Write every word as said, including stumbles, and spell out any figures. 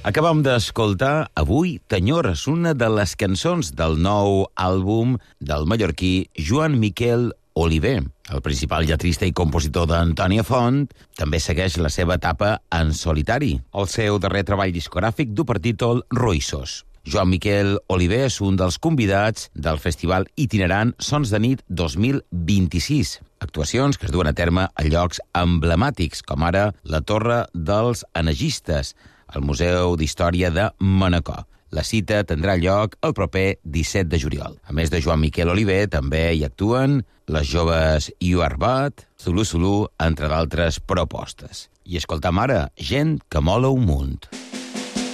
Acabem d'escoltar avui T'enyores, una de les cançons del nou àlbum del mallorquí Joan Miquel Oliver. El principal lletrista i compositor d'Antònia Font també segueix la seva etapa en solitari. El seu darrer treball discogràfic du per títol Ruïssos. Joan Miquel Oliver és un dels convidats del festival itinerant Sons de Nit dos mil vint-i-sis. Actuacions que es duen a terme a llocs emblemàtics, com ara la Torre dels Enegistes, al Museu d'Història de Manacor. La cita tindrà lloc el proper disset de juliol. A més de Joan Miquel Oliver, també hi actuen les joves You Are Bad, Zulu Zulu, entre d'altres propostes. I escoltam ara Gent que mola un munt.